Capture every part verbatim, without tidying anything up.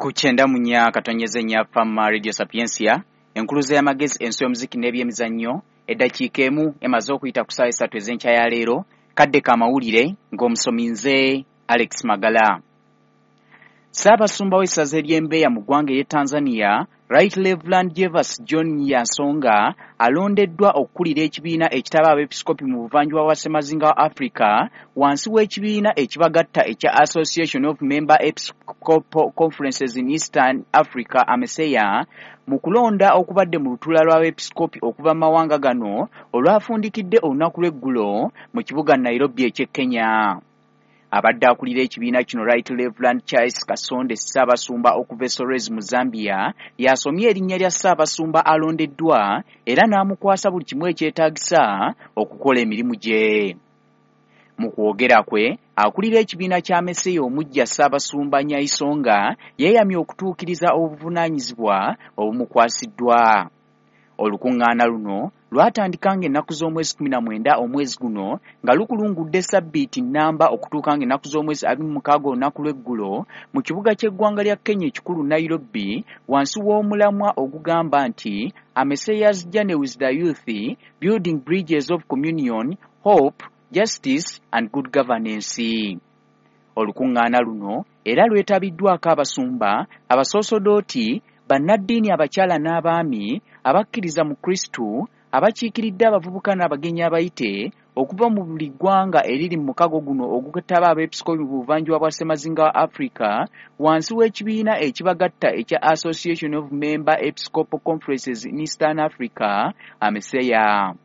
Kuchenda munya katonyeze nya Pama Radio Sapiensia enkuluze y'amagezi ensi y'omuziki n'ebyemizannyo eddakiika emu emaze okuyita ku ssaawa esatu ez'enkya ya leero kadde kamawulire ng'omusomi nze Alex Magala. Ssaabasumba w'essaza ery'Embeya mu ggwanga ery'e Tanzania Right Reverend Jevas John Yansonga alondeddwa okukulira ekibiina ekitaba abeepiskopi mu buvanjuba bwa Ssemazinga wa Africa wansi w'ekibiina ekibagatta ekya Association of Member Episcopal Conferences in Eastern Africa AMESEA mu kulonda okubadde mu lutuula lw'abeepiskopi okuva mu mawanga gano olwafundikidde olunaku lw'eggulo mu kibuga Nairobi eky'e Kenya. Abadde akulira ekibiina kino Right Reverend Charles Kasonde Ssaabasumba okuva e Sorrezi mu Zambia yasomye erinnya lya Ssaabasumba alondeddwa era n'amukwasa buli kimu ekyetaagisa okukola emirimu gye. Mu kwogera kwe akulira ekibiina kya AMESEA omujja Ssaabasumba Nyaisonga yeeyamye okutuukiriza obuvunaanyizibwa obumukwasiddwa. Olukuŋŋaana luno lwatandika ng'ennaku z'omwezi kumi na mwenda omwezi guno nga lukulungudde sabbiiti nnamba okutuuka ng'ennaku z'omwezi abiri mu mukaaga olunaku lw'eggulo mu kibuga ky'eggwanga lya Kenya ekikulu Nairobi wansi w'omulamwa ogugamba nti AMESEA's journey with the youth building bridges of communion, hope, justice and good governance. Olukuŋŋaana luno era lwetabiddwako abasumba, abasoosodooti, bannaddiini abakyala n'abaami, abakkiriza mu Kristu, abakiikiridde abavubuka n'abagenyi abayite okuva mu buli ggwanga eriri mu mukago guno ogutaba abeepiskopi mu buvanjuba bwa Ssemazinga wa Africa wansi w'ekibiina ekibagatta ekya Association of Member Episcopal Conferences in Eastern Africa AMESEA.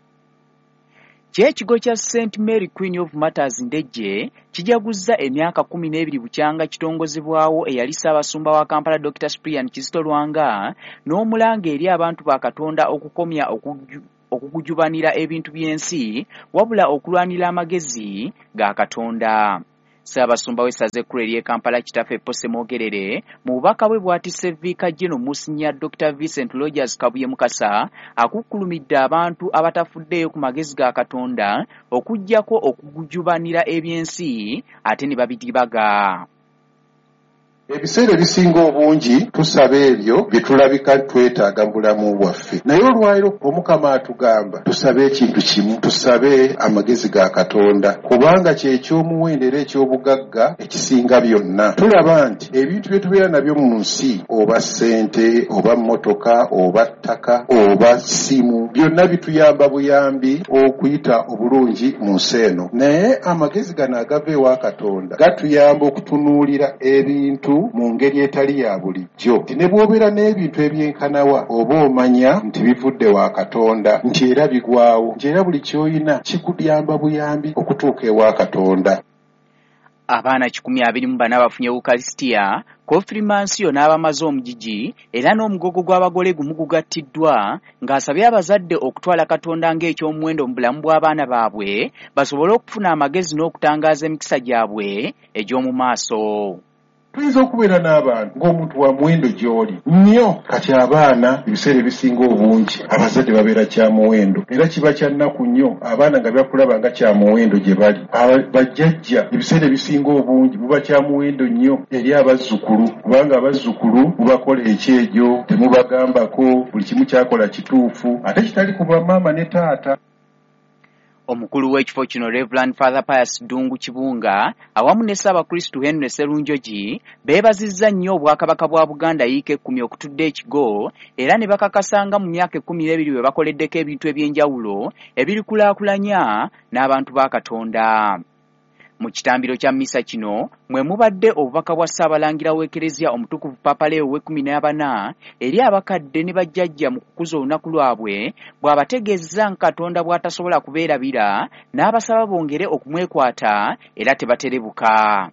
Ky'ekigo kya Saint Mary Queen of Martyrs Ndejje kijaguzza emyaka kumi n'ebiri bukyanga kitongozebwawo eyali Ssaabasumba wa Kampala Doctor Cyprian Kizito Lwanga n'omulanga eri abantu ba Katonda okukomya okugujubanira ebintu by'ensi wabula okulwanira amagezi ga Katonda. Ssaabasumba w'essaza ekkulu ery'e Kampala Kitaffe Pose Mwogerere mu bubaka bwe bw'atisse Vicar General Monsignor Doctor Vincent Rogers Kabuye Mukasa akukkulumidde abantu abatafuddeyo ku magezi ga Katonda okuggyako okugujubanira eby'ensi ate ne babidibaga. Ebiseera ebisinga obungi tusaba ebyo bye tulabika twetaaga mu bulamu bwaffe, naye olwaliro Omukama atugamba tusabe ekintu kimu, tusabe amagezi ga Katonda kubanga ky'ekyomuwendo era eky'obugagga ekisinga byonna. Tulaba nti ebintu bye tubeera nabyo mu nsi, oba ssente, oba mmotoka, oba ttaka, oba ssimu, byonna bituyamba buyambi okuyita obulungi mu nsi eno, naye amagezi gano agava ewa Katonda gatuyamba okutunuulira ebintu mu ngeri etali ya bulijjo. Ne bw'obeera n'ebintu ebyenkanawa oba omanya nti bivudde wa Katonda, nti era bigwawo, nti era buli ky'oyina kikuyamba buyambi okutuuka ewa Katonda. Abaana kikumi abiri mu bana bafunye Eucharistia, konfirmansiyo n'abamaze omugigi era n'omugogo gw'abagole gumu gugattiddwa ng'asabye abazadde okutwala Katonda ng'ekyomuwendo mu bulamu bw'abaana baabwe basobole okufuna amagezi n'okutangaaza emikisa gyabwe egy'omu maaso. Tuyinza okubeera n'abantu ng'omuntu wa muwendo gy'oli nnyo, kati abaana ebiseera ebisinga obungi abazadde babeera kya muwendo era kiba kya nnaku nnyo abaana nga byakulaba nga kya muwendo gye bali. Bajjajja ebiseera ebisinga obungi buba kya muwendo nnyo eri abazzukulu kubanga abazzukulu mubakola ekyejo, temubagambako, buli kimu kyakola kituufu ate kitali ku bamaama ne taata. Omukulu w'ekifo kino Reverend Father Pius Dungu Kibunga awamu ne Ssaabakristu Henry Sserunjogi beebazizza nnyo Obwakabaka bwa Buganda yiika ekkumi okutudde ekigo era ne bakakasanga mu myaka ekkumi n'ebiri bwe bakoleddeko ebintu eby'enjawulo ebirikulaakulanya n'abantu ba Katonda. Mu kitambiro kya mmisa kino mwe mubadde obubaka bwa Ssaabalangira w'Ekereziya Omutukuvu Papa Leo w'ekkumi n'abana eri abakadde ne bajjajja mu kukuza olunaku lwabwe bw'abategeezza nga Katonda bw'atasobola kubeerabira n'abasaba bongere okumwekwata era tebaterebuka.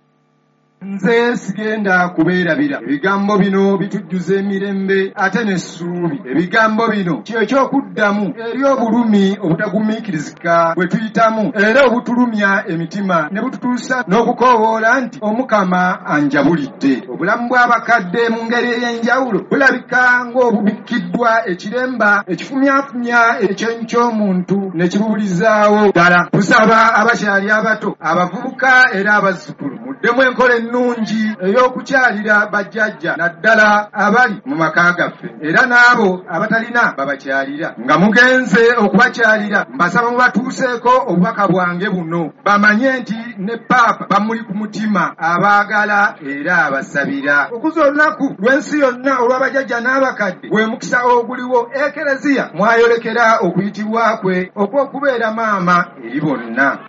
Nze sigenda kubeerabira. Ebigambo bino bitujjuza emirembe ate n'essuubi. Ebigambo bino kyo ky'okuddamu eri obulumi obutagumiikirizika bwe tuyitamu era obutulumya emitima ne bututuusa n'okukoowoola nti Omukama anjabulidde. Obulamu bw'abakadde mu ngeri ey'enjawulo bulabika ng'obubikiddwa ekiremba ekifumyafunya ekyenky'omuntu ne kibubulizaawo ddala. Tusaba abakyali abato, abavubuka era abazzukulu tuddemu enkola ennungi ey'okukyalira bajjajja naddala abali mu maka gaffe era n'abo abatalina babakyalira. Nga mugenze okubakyalira mbasaba mubatuuseeko obubaka bwange buno bamanye nti ne paapa bamuli ku mutima abaagala era abasabira. Okuza olunaku lw'ensi yonna olw'abajjajja n'abakadde gwe mukisa oguliwo ekereziya mwayolekera okuyitibwa kwe okw'okubeera maama eri bonna.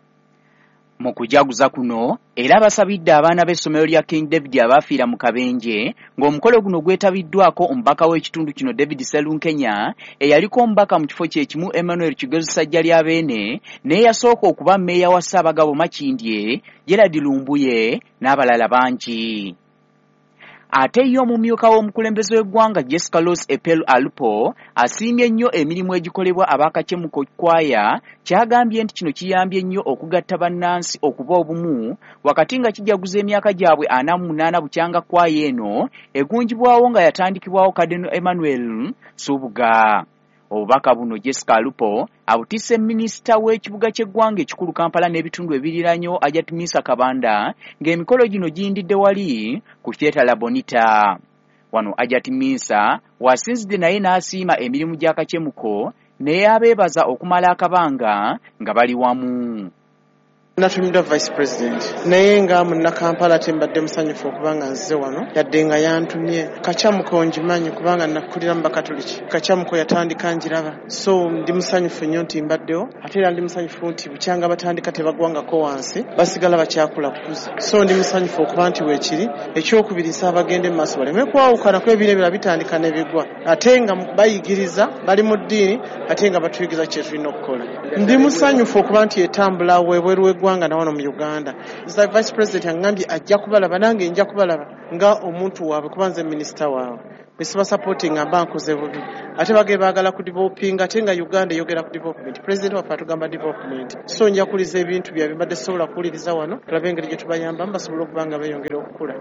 Mu kujaguza kuno era basabidde abaana b'essomero lya King David abafiira mu kabenje ng'omukolo guno gwetabiddwako omubaka w'ekitundu kino David Serunkenya eyaliko omubaka mu kifo kye kimu Emmanuel Kigezo Ssajja lya Beene n'eyasooka okuba mmeeya wa Ssaabagabo Makindye Gerard Lumbuye n'abalala bangi. Ate yo omumyuka w'omukulembeze w'eggwanga Jessica Rose Epelu Alupo asiimye nnyo emirimu egikolebwa abakacemuko kwaya kyagambye nti kino kiyambye nnyo okugatta bannansi okuba obumu wakati nga kijaguza emyaka gyabwe ana mu munaana bukyanga kwaya eno egunjibwawo nga yatandikibwawo Kadeno Emmanuel Subuga. Obubaka buno Jessica Alupo abutise minisita w'ekibuga ky'eggwanga ekikulu Kampala n'ebitundu ebiriranyo Ajatumisa Kabanda ng'emikolo gino giyindidde wali ku Theatre Bonita. Wano Ajatumisa wasinzidde naye n'asiima emirimu gy'akacemuko n'eyabeebaza okumala akabanga nga bali wamu. Natumidwa Vice President naye nga munna Kampala tembadde musanyufu okubanga nze wano yadde nga yantumye kacamuko njimanyi kubanga nakulira mu Bakatoliki. Kacamuko yatandika njiraba so ndi musanyufu nnyo nti mbaddewo ate era ndi musanyufu nti bukyanga batandika tebagwangako wansi basigala bakyakula kukuza so ndi musanyufu okuba nti weekiri ekyokubiri Ssaabagende mu maaso baleme kwawukana ku ebirebera bitandika n'ebigwa ate nga bayigiriza bali mu ddiini ate nga batuyigiriza kye tulina okukola. Ndi musanyufu okuba nti etambula webweru w'eggwanga na wano mu Uganda. Mr Vice President angambye ajja kubalaba nange nja kubalaba nga omuntu waabwe kuba nze minisita waabwe. Besiba supporting amba nkoze bubi ate bage baagala ku developing ate nga Uganda yogera ku development. President wa patugamba development so nja kuliza ebintu bya bibadde sobola kuwuliriza wano tulabe engeri gye tubayamba basobola okubanga beeyongera okukula.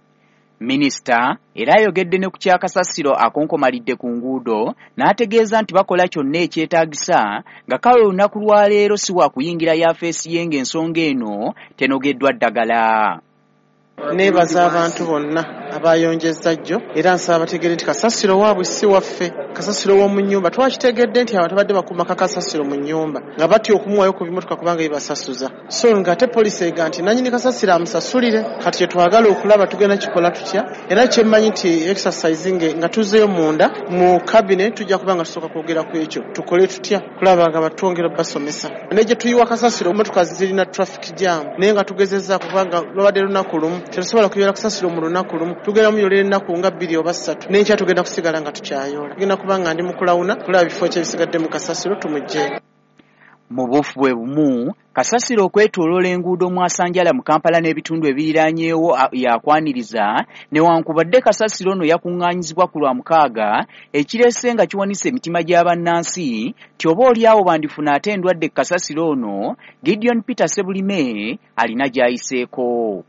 Minisita era ayogedde ne ku kyakasasiro akonkomalidde ku nguudo n'ategeeza nti bakola kyonna ekyetaagisa nga kale olunaku lwa leero si wa kuyingira yafeesi ye ng'ensonga eno tenogeddwa ddagala. Neebaza abantu bonna abayonjeza jjo era nsaba bategere nti kasasiro waabwe si waffe kasasiro w'omu nnyumba twakitegedde nti abantu badde bakuuma kakasasiro mu nnyumba nga batya okumuwayo ku bimotoka kubanga bibasasuza so nga ate poliisi ega nti nannyini kasasiro amusasulire kati kye twagala okulaba tugenda kikola tutya era kyemmanyi nti exercising nga tuzeeyo munda mu cabinet tujja kubanga tusooka kwogera ku ekyo tukole tutya kulaba nga batwongera basomesa ne gye tuyiwa kasasiro emotoka zirina traffic jam naye nga tugezezza kubanga lwabadde lunaku lumu tetusobola kuyola kasasiro mu lunaku lumu tugenda muyolera ennaku nga bbiri oba ssatu n'enkya tugenda kusigala nga tukyayola tugenda kubanga ndi mu kulawuna kulaba bifo kyebisigadde mu kasasiro tumugjeyo. Mu bufu bwe bumu kasasiro okwetooloola enguudo mwasanjala mu Kampala n'ebitundu ebiriranyeewo yakwaniriza newankubadde kasasiro ono yakuŋŋaanyizibwa ku lwa mukaaga ekireese nga kiwanise emitima gy'abannansi ti oba oliawo bandifuna ate endwadde kasasiro ono Gideon Peter Sebulime alina gy'ayiseeko.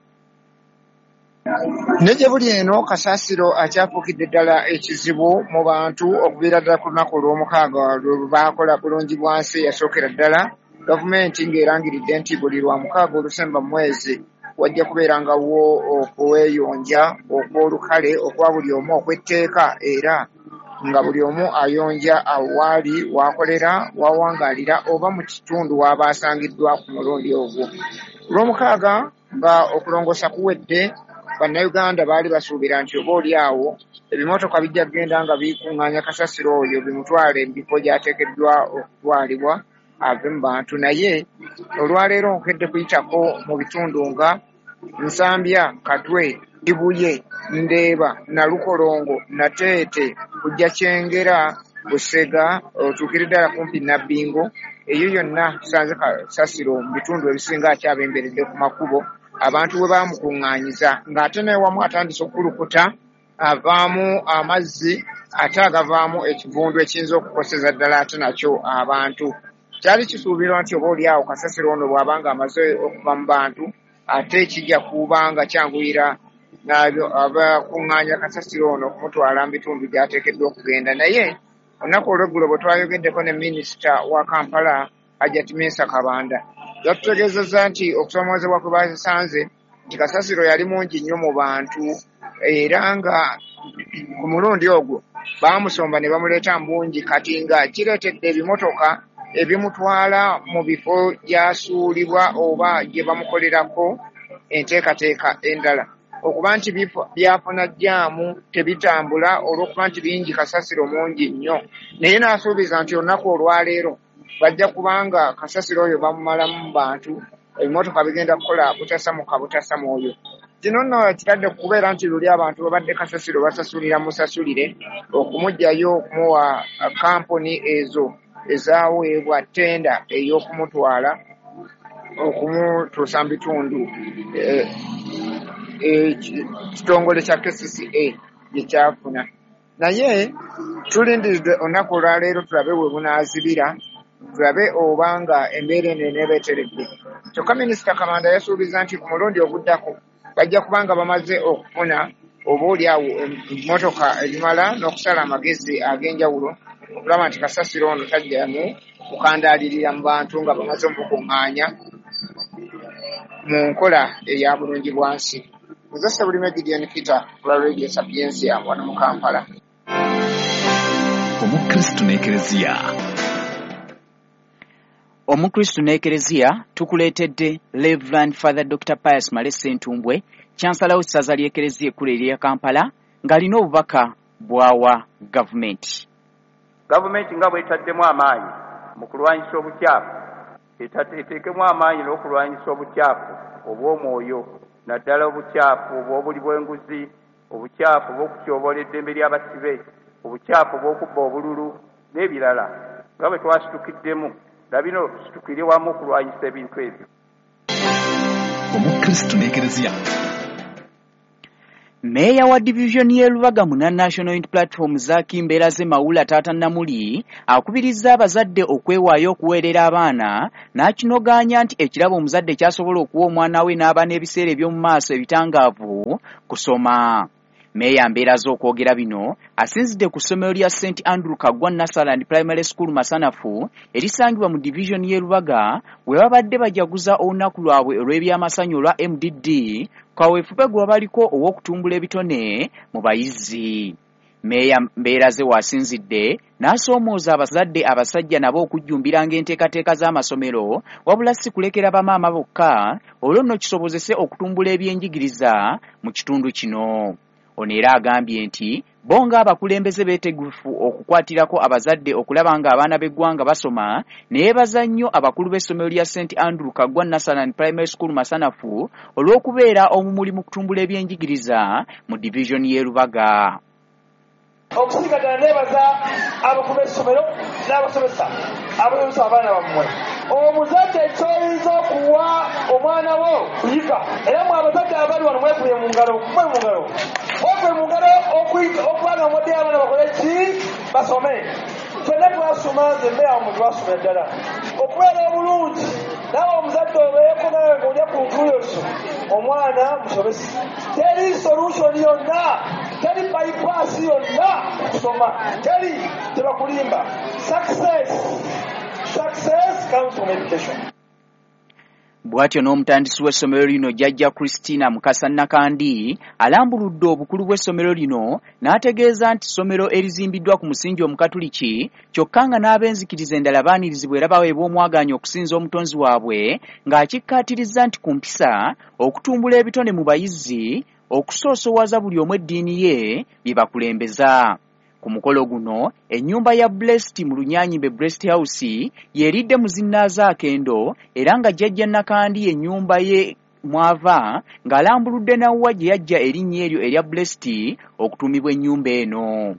Neje buli eno kasasiro akyafuukidde ddala ekizibu mu bantu okubeera ddala ku lunaku olw'omukaaga lwe baakola bulungi bwansi yasookera ddala gavumenti ng'erangiridde nti buli lwa mukaaga olusemba mu mwezi wajja kubeerangawo okuweeyonja okw'olukale okwa buli omu okw'etteeka era nga buli omu ayonja awaali waakolera waawangaalira oba mu kitundu waaba asangiddwa ku mulundi ogwo. Olw'omukaaga nga okulongoosa kuwedde Bannayuganda baali basuubira nti oba oli awo ebimotoka bijja kugenda nga bikuŋŋaanya kasasiro oyo bimutwale mu bifo gy'ateekeddwa okutwalibwa ave mu bantu naye olwaleero nkedde kuyitako mu bitundu nga Nsambya, Katwe, Kibuye, Ndeeba, Nalukolongo, Nateete, kujja Kyengera, Busega, otuukire ddala kumpi Nabbingo eyo yonna tusanze kasasiro mu bitundu ebisinga akyabemberedde ku makubo abantu bwe baamukuŋŋaanyiza ng'ate newamu atandise okukulukuta avaamu amazzi ate agavaamu ekivundu ekiyinza okukoseza ddala ate nakyo abantu. Kyali kisuubirwa nti oba oli awo kasasiro ono bw'abanga amaze okuva mu bantu ate kijja kubanga kyanguyira abakuŋŋaanya kasasiro ono okumutwala mu bitundu gy'ateekeddwa okugenda. Naye olunaku olw'eggulo bwe twayogeddeko ne minisita wa Kampala Ajatumisa Kabanda yatutegeezezza nti okusomoozebwa kwe basanze nti kasasiro yali mungi nnyo mu bantu era nga ku mulundi ogwo baamusomba ne bamuleeta mbungi kati nga kireetedde ebimotoka ebimutwala mu bifo gyasuulibwa oba gye bamukolerako enteekateeka endala okuba nti byafuna jjaamu tebitambula olw'okuba nti bingi kasasiro mungi nnyo naye n'asuubiza nti olunaku olwaleero bajja kubanga kasasiro oyo bamumalamu mu bantu ebimotoka bigenda kukola butasamuka butasamu oyo kino nno kitadde kubeera nti luli abantu babadde kasasiro basasulira musasulire okumugjayo okumuwa kampuni ezo ezaweebwa ttenda ey'okumutwala okumutuusa mu bitundu ekitongole kya K C C A gye kyafuna naye tulindiridde olunaku olwaleero tulabe bwe bunaazibira tulabe oba nga embeera eno eneebeeteredde kyokka minisita Kamanda yasuubiza nti ku mulundi oguddako bajja kubanga bamaze okufuna oba oliawo emmotoka ebimala n'okusala amagezi ag'enjawulo okulaba nti kasasiro ono tajjamu kukandaalirira mu bantu nga bamaze omukuŋŋaanya mu nkola eya bulungi bwansi. Muzasa bulime Gideon Peter kula Radio Sapiensia wano mu Kampala. Omukristo n'Eklezia. Omukristo n'Eklezia tukuleetedde Reverend Father Doctor Pius Malese Ntumbwe Chancellor w'essaza ly'Eklezia ekkulu erya Kampala ng'alina obubaka bwawa gavumenti. Gavumenti nga bw'etaddemu amaanyi mu kulwanyisa obukyafu eteekemu amaanyi n'okulwanyisa obukyafu obw'omwoyo naddala obukyafu obw'obuli bw'enguzi obukyafu obw'okutyoboola eddembe ly'abasibe obukyafu obw'okubba obululu n'ebirala nga bwe twasitukiddemu labino situkire wamu okulwanyisa ebintu ebyo. Omukristo n'Eklezia. Meeya wa division y'e Lubaga mu National Unity Platform Zaaki Mbeeraze Mawula Taata Namuli akubirizza abazadde okwewaayo okuweerera abaana n'akinogaanya nti ekirabo omuzadde kyasobola okuwa omwana we n'abaana ebiseera eby'omu maaso ebitangaavu kusoma. Meeya Mbeeraze okwogera bino asinzidde ku ssomero lya Saint Andrew Kaggwa Nasaland Primary School Masanafu erisangibwa mu division y'e Lubaga we babadde bajaguza olunaku lwabwe olw'ebyamasanyu olwa M D D kaweefube gwe baliko ow'okutumbula ebitone mu bayizi. Meeya Mbeeraze wasinzidde n'asoomooza abazadde abasajja nabo okujjumbiranga enteekateeka z'amasomero wabula si kulekera bamaama bokka olwo nno kisobozese okutumbula ebyenjigiriza mu kitundu kino. Ono era agambye nti bo ng'abakulembeze beetegufu okukwatirako abazadde okulaba nga abaana b'eggwanga basoma naye baza nnyo abakulu b'essomero lya Saint Andrew Kaggwa Nasaland Primary School Masanafu olw'okubeera omumuli mu kutumbula ebyenjigiriza mu division y'e Lubaga. Okusigadana neebaza abakulu b'essomero n'abasomesa abayonsa abaana bammwe. Omuzadde ky'oyinza okuwa omwana wo kuyiga era mwe abazadde abali wano mwekuye mu ngalo mwe mu ngalo mwekuye mu ngalo okwana omudde abaana bakole ki basome. Ffenna twasoma nze mbeera omuntu basomera ddala okubeera obulungi nawe omuzadde obeeko nawe ng'olya ku ntuuyoso omwana musomesi. Teri solution yonna teri bypass yonna kusoma teri tebakulimba. Success Success comes from education. Bw'atyo n'omutandisi w'essomero lino Jjajja Christina Mukasa Nakandi alambuludde obukulu bw'essomero lino n'ategeeza nti ssomero erizimbiddwa ku musingi omukatuliki kyokka nga n'ab'enzikiriza endala baanirizibwa era baweebwa omwagaanya okusinza omutonzi waabwe ng'akikkaatirizza nti ku mpisa okutumbula ebitone mu bayizi okusoosowaza buli omu eddiini ye bye bakulembeza. Ku mukolo guno ennyumba ya Blessed mu Lunyanyimbe Blessed House yeridde mu zinnaaze akendo era nga Jjajja Nakandi ennyumba ye mwava ng'alambuludde nawuwa gye yajja erinnya eryo erya Blessed okutuumibwa ennyumba eno.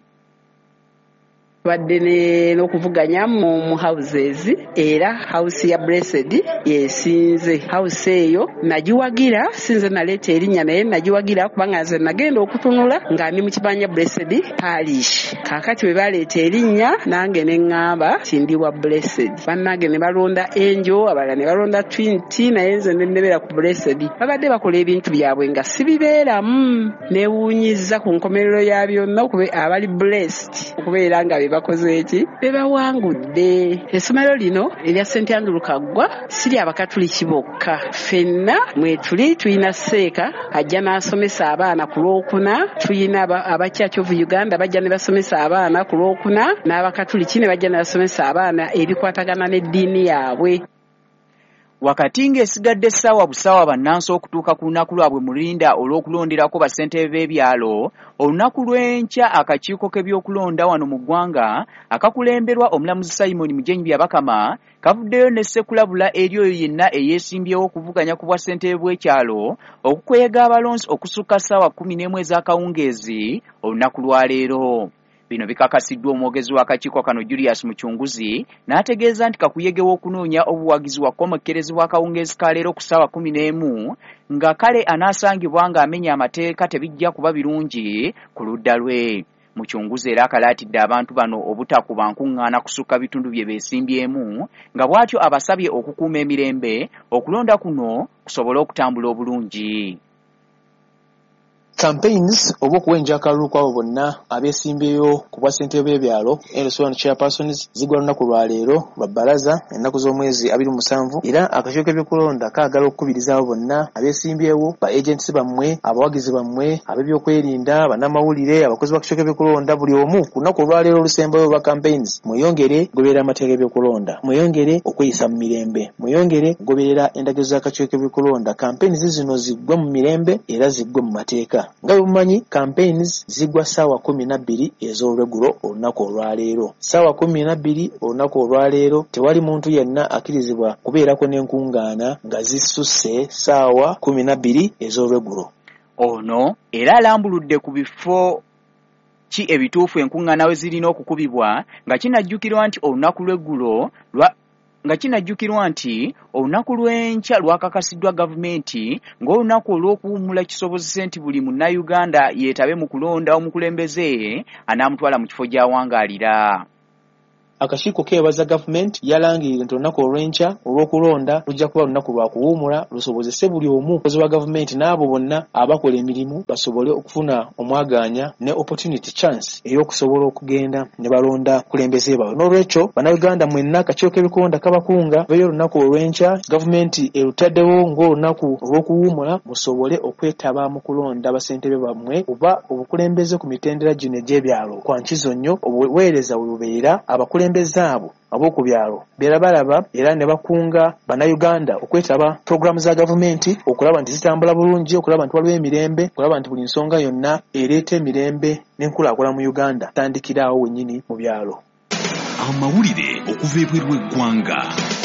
Badde n'okuvuganya mu houses era house ya Blessed yesinze. House eyo nagiwagira sinze naleeta erinnya naye nagiwagira kubanga nze nagenda okutunula nga ndi mu kibanja Blessed Parish. Kaakati bwe baleeta erinnya nange ne ŋŋamba ti ndi wa Blessed. Bannange ne balonda Angel abalala ne balonda Trinity naye nze ne nebeera ku Blessed. Babadde bakola ebintu byabwe nga sibibeeramu. Neewuunyizza ku nkomerero ya byonna okube abali blessed okubeera nga be bakoze eki bebawangudde. Essomero lino erya St Andrew Kaggwa si lya bakatuliki bokka, ffenna mwe tuli tulina Seeka ajja n'asomesa abaana ku Lwokuna, tulina aba Church of Uganda bajja ne basomesa abaana ku Lwokuna, n'abakatuliki ne bajja ne basomesa abaana ebikwatagana n'eddiini yaabwe. Wakati ng'esigadde essaawa busaawa bannansi okutuuka ku lunaku lwabwe mulinda olw'okulonderako bassentebe b'ebyalo, olunaku lw'enkya akakiiko k'ebyokulonda wano mu ggwanga akakulemberwa omulamuzi Simon Mujenyi Byabakama kavuddeyo ne ssekulabula eri oyo yenna eyeesimbyewo okuvuganya ku bwassentebe bw'ekyalo okukwega abalonzi okusukka ssaawa kkumi n'emu ez'akawungeezi olunaku lwa leero. Bino bikakasiddwa omwogezi w'akakiiko kano Julius Muchunguzi n'ategeeza nti kakuyegewa okunoonya obuwagizi wa kkomekerezebwa akawungeezi ka leero ku ssaawa kkumi n'emu nga kale anaasangibwa ng'amenya amateeka tebijja kuba birungi ku ludda lwe. Muchunguzi era akalaatidde abantu bano obutakuba nkuŋŋaana kusukka bitundu bye beesimbyemu nga bw'atyo abasabye okukuuma emirembe okulonda kuno kusobole okutambula obulungi. Campaigns oba okuwenja akalulu kwabo bonna abeesimbyeyo ku bwassentebe b'ebyalo N S one chairpersons zigwa lunaku lwa leero lwa bbalaza ennaku z'omwezi abiri mu musanvu, era akakiiko k'ebyokulonda kaagala okukubiriza abo bonna abeesimbyewo ba agents bammwe, abawagizi bammwe, ab'ebyokwerinda, bannamawulire, abakozi b'akakiiko k'ebyokulonda, buli omu ku lunaku olwa leero olusembayo olwa campaigns mweyongere goberera amateeka g'ebyokulonda, mweyongere okweyisa mu mirembe, mweyongere goberera endagiro z'akakiiko k'ebyokulonda. Campaigns zino ziggwe mu mirembe era ziggwe mu mateeka. Nga bumanyi campaigns zigwa ssaawa kkumi na bbiri ez'olweggulo olunaku olwa leero. Ssaawa kkumi na bbiri olunaku olwa leero tewali muntu yenna akkirizibwa kubeerako n'enkungaana nga zisusse ssaawa kkumi na bbiri ez'olweggulo. Ono era alambuludde ku bifo ki ebituufu enkungaana we zirina okukubibwa nga kinajjukirwa nti olunaku lw'eggulo lwa nga kinajjukirwa nti olunaku lw'enkya lwakakasiddwa gavumenti ng'olunaku olw'okuwummula kisobozese nti buli munnayuganda yeetabe mu kulonda omukulembeze anaamutwala mu kifo gy'awangaalira. Akakiiko keebaza gavumenti yalangirira nti olunaku olw'enkya olw'okulonda lujja kuba lunaku lwa kuwummula lusobozese buli omu mukozi wa gavumenti n'abo bonna abakola emirimu basobole okufuna omwagaanya ne opportunity chance ey'okusobola okugenda ne balonda kulembeze baabwe. N'olwekyo bannayuganda mwenna akakiiko k'ebikonda kabakunga beyo olunaku olw'enkya gavumenti erutaddewo ng'olunaku olw'okuwummula musobole okwetaba mu kulonda bassentebe bammwe oba obukulembeze ku mitendera gino egy'ebyalo. Kwa nkizo nnyo obuweereza bwe bubeera abakule embeze abo ab'oku byalo beerabalaba era ne bakunga bannayuganda okwetaba puroguramu za gavumenti okulaba nti zitambula bulungi, okulaba nti waliwo emirembe, okulaba nti buli nsonga yonna ereeta emirembe n'enkulaakulana mu Uganda tandikiraawo wennyini mu byalo. Amawulire okuva ebweru w'eggwanga.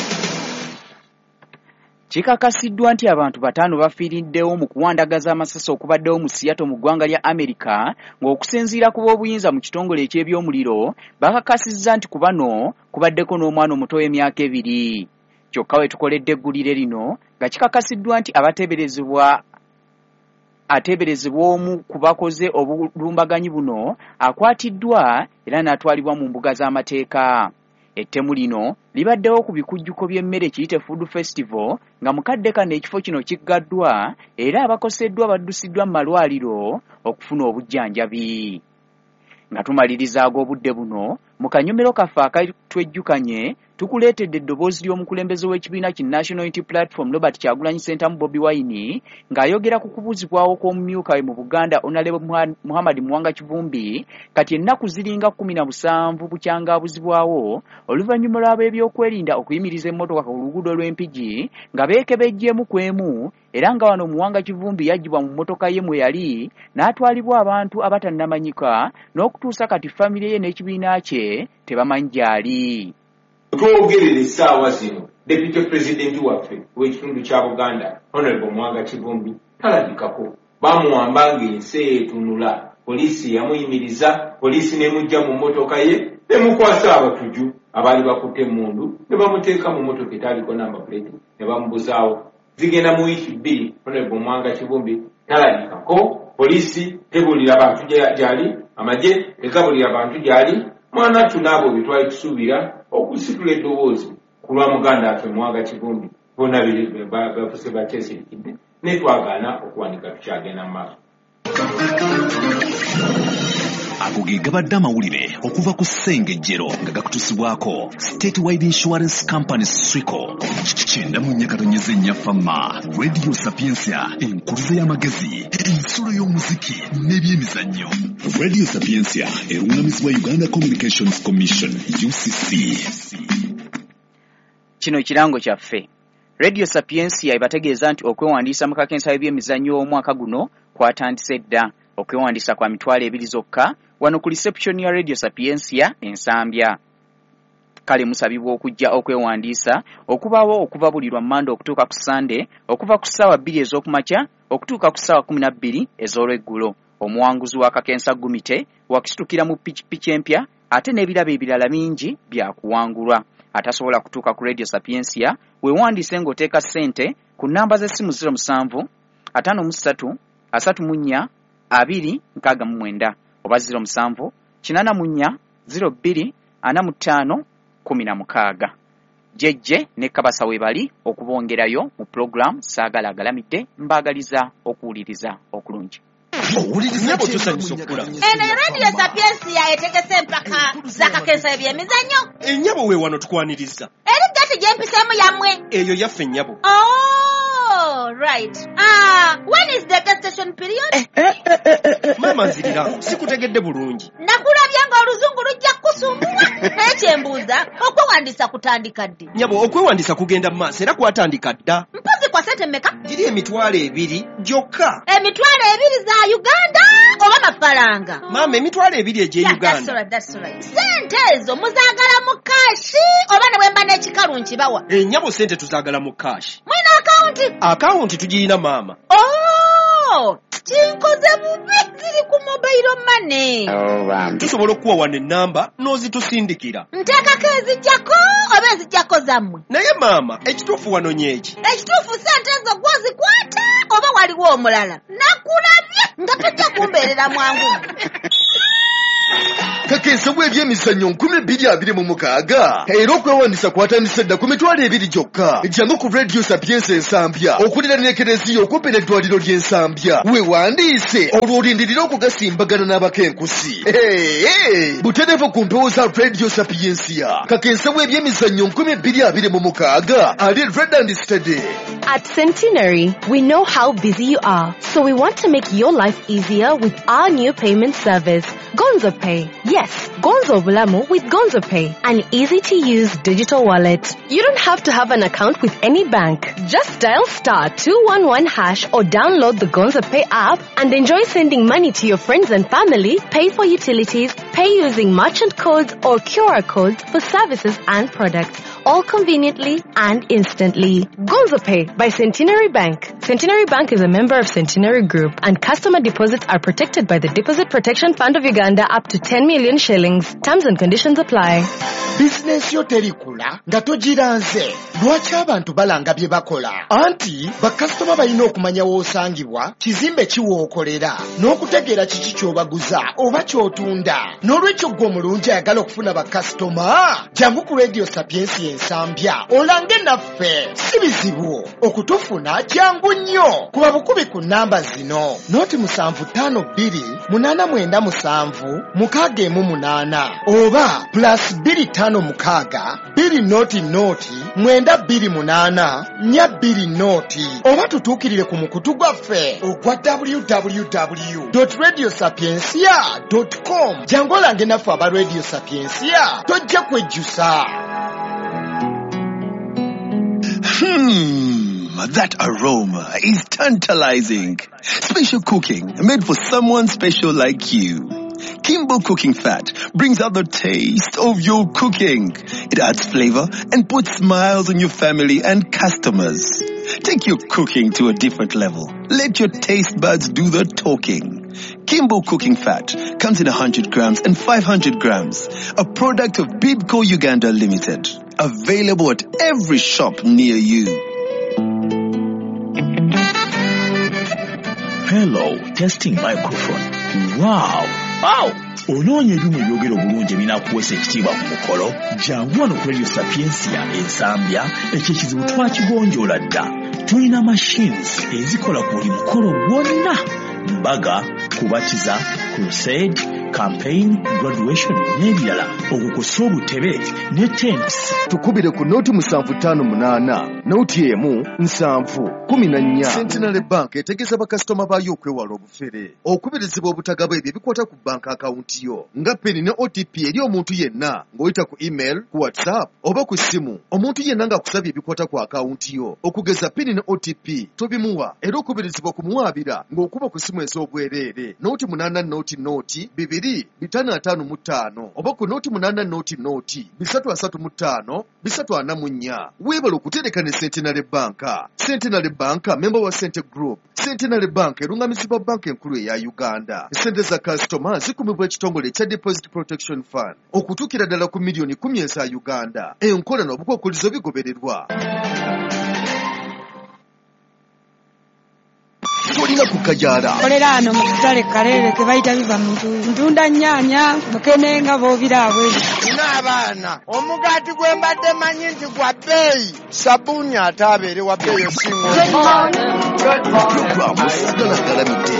Kikakasiddwa nti abantu bataano bafiiriddewo mu kuwandagaza amasasi okubaddewo mu Seattle mu ggwanga lya Amerika ng'okusinziira ku b'obuyinza mu kitongole eky'ebyomuliro bakakasizza nti ku bano kubaddeko n'omwana omuto w'emyaka ebiri. Kyokka we tukoledde eggulire lino nga kikakasiddwa nti abateeberezebwa ateeberezebwa omu ku bakoze obulumbaganyi buno akwatiddwa era n'atwalibwa mu mbuga z'amateeka. Ettemu lino libaddewo ku bikujjuko by'emmere kiyite Food Festival nga mukadde kano ekifo kino kiggaddwa era abakoseddwa baddusiddwa mu malwaliro okufuna obujjanjabi. Nga tumaliriza ag'obudde buno mu kanyomero kaffe akatwejjukanye tukuleetedde eddoboozi ly'omukulembeze w'ekibiina ki National Unity Platform Robert Kyagulanyi Ssentamu Bobi Wine ng'ayogera ku kubuuzibwawo kw'omumyuka we mu Buganda Honorable Muhammad Muwanga Kivumbi kati ennaku ziringa kkumi na musanvu bukyangabuzibwawo oluvannyuma lw'ab'ebyokwerinda okuyimiriza emmotoka ku luguudo lw'Empigi nga beekebejjeemu ku emu era nga wano Muwanga Kivumbi yaggyibwa mu mmotoka ye mwe yali n'atwalibwa abantu abatannamanyika n'okutuusa kati famire ye n'ekibiina kye tebamanyi gy'ali. Twogerera essaawa zino Deputy President waffe w'ekitundu kya Buganda Honorable Muwanga Kivumbi talabikako. Bamuwamba ng'ensi etunula, poliisi yamuyimiriza, poliisi n'emujja mu mmotoka ye nemukwasa abatuju abaali bakutte emmundu ne bamuteeka mu mmotoka etaaliko namba plate ne bamubuzaawo. Zigenda mu wiiki bbiri Honorable Muwanga Kivumbi talabikako. Poliisi tebulira bantu gyali, amagye tegabulira bantu gyali. Mwana tunaabo bitwali tusuubira okusitula eddoboozi ku lwa muganda affe Muwanga Kivumbi bonna bafuse bakyesirikidde ne twagaana okuwanika tukyagenda mu maaso. ago ge gabadde amawulire okuva ku ssengejjero nga gakutusibwako Statewide Insurance Company Swico kyenda mu nnyakatonyeze nnyafama Radio Sapiensia enkuluze y'amagezi ensulo y'omuziki n'ebyemizannyo. Radio Sapiensia erungamizibwa Uganda Communications Commission U C C. Kino kirango kyaffe. Radio Sapiensia ibategeeza nti okwewandiisa mu kakensa y'ebyemizannyo omwaka guno kwatandise dda. Okwewandiisa kwa mitwalo ebiri zokka wano ku reception ya Radio Sapiensia ensambya. Kale musabibwa okujja okwewandiisa okubaawo okuva buli lwa Mande okutuuka ku Sunday okuva ku ssaawa bbiri ez'okumakya okutuuka ku ssaawa kumi na bbiri ez'olweggulo. Omuwanguzi wa kakensa Gumite wakisitukira mu pikipiki empya ate n'ebirabo ebirala bingi bya kuwangulwa. Atasobola kutuuka ku Radio Sapiensia weewandiise ng'oteeka ssente ku nnamba z'essimu zero musanvu ataano mu ssatu asatu mu nnya abiri nkaaga mu mwenda oba zero musanvu kinaana mu nnya zero bbiri ana mu ttaano kumi na mukaaga. Jejje ne Kabasa we bali okubongerayo mu program saagala agalamidde mbaagaliza okuwuliriza okulungi. Nyabo tusanyusa okula. Eno Radio Sapiensia etegese empaka z'akakensa ebyemizannyo. Ennyabo we wano tukwaniriza. Eri gati gye mpiseemu yammwe. Eyo yaffe ennyabo. Oh, right. Ah, when is the gestation period? Eh, eh, eh, eh, eh. Mama nzirira, sikutegedde bulungi. Nakulabye nga oluzungu lujja kusumbula. Naye kyembuuza, okwewandiisa kutandika ddi? Nyabo, okwewandiisa kugenda mu maaso era kwatandika dda. Mpozi kwa sente mmeka? Giri emitwalo ebiri gyokka. Emitwalo ebiri za Uganda oba mafaranga? Mama, emitwalo ebiri egye yeah, Uganda. That's right, that's right. Sente ezo muzaagala mu kashi oba ne bwemba n'ekikalu nkibawa? Ennyabo sente tuzaagala mu kashi. Mwina akawunti? Akawunti tugirina mama. Oh, kinkoze bubi ziri ku mobile money. Oh, bambi. Tusobola okuwa wano ennamba n'ozitusindikira. Nteekako ezijjako oba ezijjako zammwe? Naye mama, ekituufu wano nyeki. Ekituufu sente ezo gwozikwata oba waliwo omulala? Nakulabye nga tojja kumbeerera mwangu. Kakensa bw'ebyemizannyo nkumi bbiri abiri mu mukaaga era okwewandiisa kwatandise dda ku mitwalo ebiri gyokka. Jangu ku Radio Sapiensia ensambya okulira n'ekereziya okumpi n'eddwaliro ly'ensambya weewandiise olwo olindirira okugasimbagana n'abakenkusi. Butereevu ku mpewo za Radio Sapiensia. Kakensa bw'ebyemizannyo nkumi bbiri abiri mu mukaaga ali red and steady. At Centenary, we know how busy you are, so we want to make your life easier with our new payment service, Gonzo Pay. Yes, Gonzo Bulamu with Gonzo Pay, an easy-to-use digital wallet. You don't have to have an account with any bank. Just dial star two one one hash or download the Gonzo Pay app and enjoy sending money to your friends and family, pay for utilities, pay using merchant codes or Q R codes for services and products, all conveniently and instantly. Gonzo Pay by Centenary Bank. Centenary Bank is a member of Centenary Group, and customer deposits are protected by the Deposit Protection Fund of Uganda up to ten million shillings. Terms and conditions apply. Business yo terikula nga togiranze. Lwaki abantu balanga bye bakola? Anti bakasitoma balina okumanya w'osangibwa, kizimbe kiwookolera, n'okutegeera kiki ky'obaguza oba ky'otunda. N'olwekyo ggwe omulungi ayagala okufuna bakasitoma, jangu ku Radio Sapiensia ensambya olange naffe. Si bizibu okutufuna, jangu nnyo. Kuba bukubi ku nnamba zino: noti musanvu ttaano bbiri munaana mwenda musanvu mukaaga emu munaana oba plus bbiri ttaano mukaaga bbiri noti noti mwenda bbiri munaana nnya bbiri noti, oba tutuukirire ku mukutu gwaffe ogwa w w w dot radio sapiensia dot com. Jangu olange naffe aba Radio Sapiensia, tojja kwejjusa. Hmm, that aroma is tantalizing. Special cooking made for someone special like you. Kimbo Cooking Fat brings out the taste of your cooking. It adds flavor and puts smiles on your family and customers. Take your cooking to a different level. Let your taste buds do the talking. Kimbo Cooking Fat comes in one hundred grams and five hundred grams. A product of Bibco Uganda Limited. Available at every shop near you. Hello, testing microphone. Wow! Wow! Onoonye ebyuma ebyogera obulungi ebinakuweesa ekitiibwa ku mukolo, jangu wano ku Radio Sapiensia ensambya, ekyo ekizibu twakigonjoola dda. Tulina machines ezikola ku buli mukolo gwonna: mbaga, kubakiza, crusade, campaign, graduation n'ebirala okukosa obutebe ne tents. Tukubire ku noti musanvu ttaano munaana noti emu nsanvu kumi na nnya. Centenary Bank etegeeza bakasitoma baayo okwewala obufere okubirizibwa obutagaba ebyo ebikwata ku bank akawunti yo nga peni ne O T P eri omuntu yenna ng'oyita ku email, ku WhatsApp oba ku ssimu. Omuntu yenna ng'akusabye ebikwata ku akawunti yo okugeza peni ne O T P tobimuwa era okubirizibwa kumuwaabira ng'okuba ku ssimu ez'obwereere noti munaana noti noti bibiri bitaano ataano mu ttaano oba ku noti munaana noti noti bisatu asatu mu ttaano bisatu ana mu nnya. Weebala okutereka ne Centenary Bank. Centenary Bank member wa Cente Group. Centenary Bank erungamizibwa banka enkulu eya Uganda. Sente za kasitoma zikumibwa ekitongole ekya Deposit Protection Fund okutuukira ddala ku miliyoni kumi eza Uganda. Enkola n'obukwakkulizo bigobererwa. Tolina kukajaala. Kolera ano mu katale Kaleere ke bayita biva mu ntunda nnyaanya mukene nga boobiraabwe. Nina abaana omugaati gwe mbadde manyi nti gwa bbeeyi sabbuuni ate abeere wa bbeeyi osinga. Programu Sagala Galamidde